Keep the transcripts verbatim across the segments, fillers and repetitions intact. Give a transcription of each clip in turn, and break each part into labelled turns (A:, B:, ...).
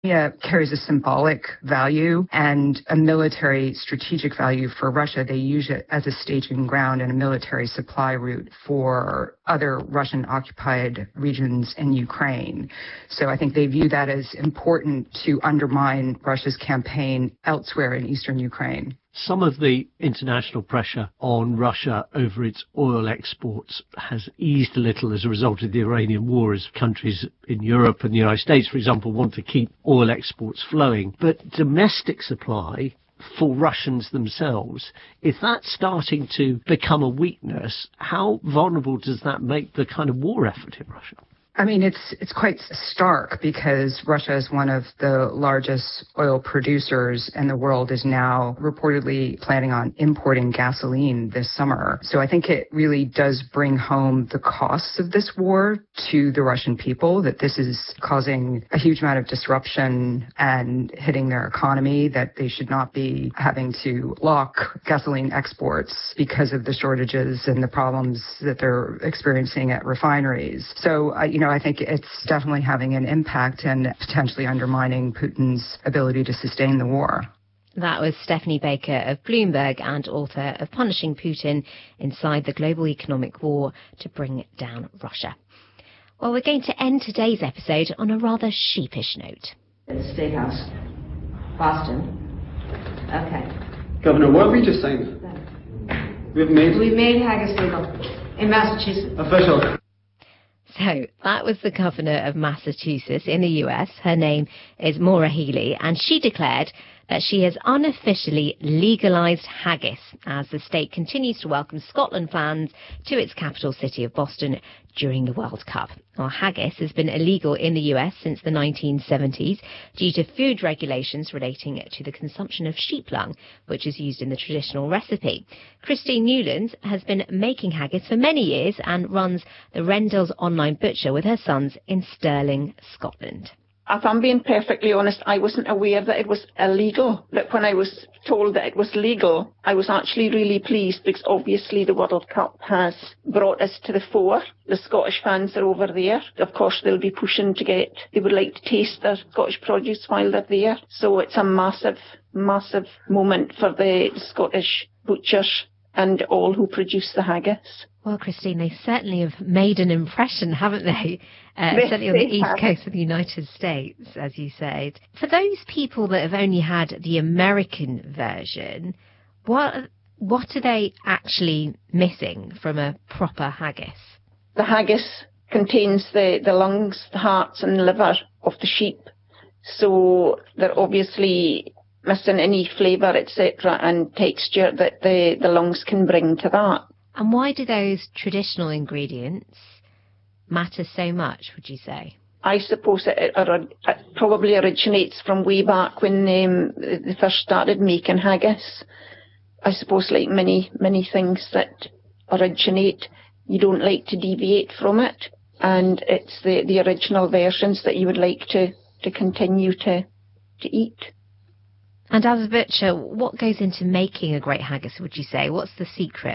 A: Crimea carries a symbolic value and a military strategic value for Russia. They use it as a staging ground and a military supply route for other Russian-occupied regions in Ukraine. So I think they view that as important to undermine Russia's campaign elsewhere in eastern Ukraine.
B: Some of the international pressure on Russia over its oil exports has eased a little as a result of the Iranian war, as countries in Europe and the United States, for example, want to keep oil exports flowing. But domestic supply for Russians themselves, if that's starting to become a weakness, how vulnerable does that make the kind of war effort in Russia?
A: I mean, it's it's quite stark because Russia is one of the largest oil producers in the world, is now reportedly planning on importing gasoline this summer. So I think it really does bring home the costs of this war to the Russian people, that this is causing a huge amount of disruption and hitting their economy, that they should not be having to block gasoline exports because of the shortages and the problems that they're experiencing at refineries. So, uh, you know, I think it's definitely having an impact and potentially undermining Putin's ability to sustain the war.
C: That was Stephanie Baker of Bloomberg and author of Punishing Putin Inside the Global Economic War to Bring Down Russia. Well, we're going to end today's episode on a rather sheepish note.
D: At the State House, Boston. Okay.
E: Governor, what have we just signed? We've made...
D: We've made haggis legal in Massachusetts.
E: Official.
C: So that was the governor of Massachusetts in the U S. Her name is Maura Healey, and she declared that she has unofficially legalised haggis as the state continues to welcome Scotland fans to its capital city of Boston during the World Cup. Well, haggis has been illegal in the U S since the nineteen seventies due to food regulations relating to the consumption of sheep lung, which is used in the traditional recipe. Christine Newlands has been making haggis for many years and runs the Rendell's Online Butcher with her sons in Stirling, Scotland.
F: If I'm being perfectly honest, I wasn't aware that it was illegal. But when I was told that it was legal, I was actually really pleased, because obviously the World Cup has brought us to the fore. The Scottish fans are over there. Of course, they'll be pushing to get, they would like to taste their Scottish produce while they're there. So it's a massive, massive moment for the Scottish butchers and all who produce the haggis.
C: Well, Christine, they certainly have made an impression, haven't they? Uh, certainly on the east coast of the United States, as you said. For those people that have only had the American version, what what are they actually missing from a proper haggis?
F: The haggis contains the, the lungs, the hearts and liver of the sheep. So they're obviously missing any flavour, et cetera, and texture that the, the lungs can bring to that.
C: And why do those traditional ingredients matter so much, would you say?
F: I suppose it, it, it probably originates from way back when um, they first started making haggis. I suppose like many, many things that originate, you don't like to deviate from it. And it's the, the original versions that you would like to, to continue to, to eat.
C: And as a butcher, what goes into making a great haggis, would you say? What's the secret?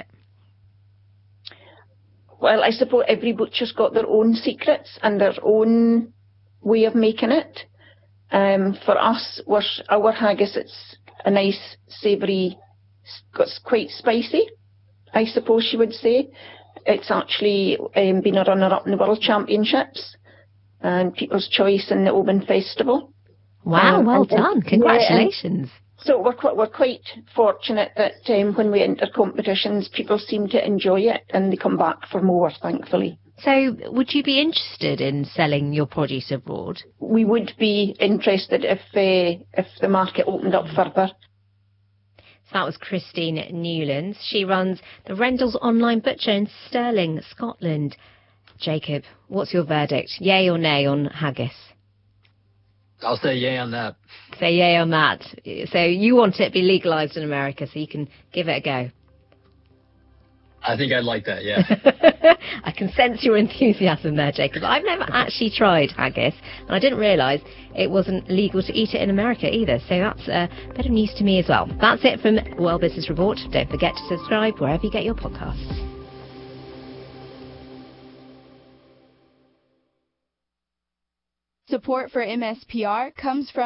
F: Well, I suppose every butcher's got their own secrets and their own way of making it. Um, for us, we're, our haggis, it's a nice, savoury, it's quite spicy, I suppose you would say. It's actually um, been a runner-up in the World Championships and People's Choice in the Oban Festival.
C: Wow,
F: um,
C: well
F: and,
C: done. Congratulations.
F: Yeah, so we're quite, we're quite fortunate that um, when we enter competitions, people seem to enjoy it and they come back for more, thankfully.
C: So would you be interested in selling your produce abroad?
F: We would be interested if, uh, if the market opened up further.
C: So that was Christine Newlands. She runs the Rendell's Online Butcher in Stirling, Scotland. Jacob, what's your verdict? Yay or nay on haggis?
G: I'll say yay on that.
C: Say yay on that. So you want it to be legalised in America so you can give it a go?
G: I think I'd like that, yeah.
C: I can sense your enthusiasm there, Jacob. I've never actually tried haggis, and I didn't realise it wasn't legal to eat it in America either, so that's a bit of news to me as well. That's it from World Business Report. Don't forget to subscribe wherever you get your podcasts.
H: Support for M S P R comes from